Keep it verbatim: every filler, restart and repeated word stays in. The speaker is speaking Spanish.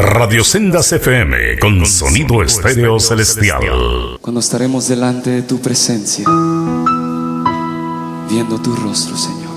Radio Sendas F M con sonido estéreo celestial. Cuando estaremos delante de tu presencia, viendo tu rostro, Señor.